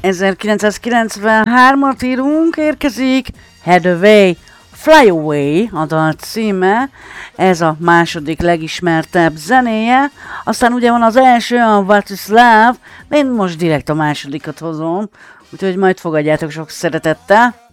1993-at írunk, érkezik Head Away, Fly Away a dal címe, ez a második legismertebb zenéje, aztán ugye van az első, a What is Love, én most direkt a másodikat hozom, úgyhogy majd fogadjátok sok szeretettel.